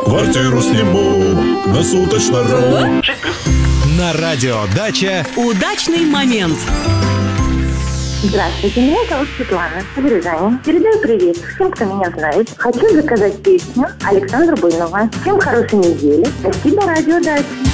Квартиру сниму на суточно.ру. На радио «Дача» удачный момент. Здравствуйте, меня зовут Светлана из Рязани. Передаю привет всем, кто меня знает. Хочу заказать песню Александра Буйнова. Всем хорошей недели. Спасибо, радио «Дача».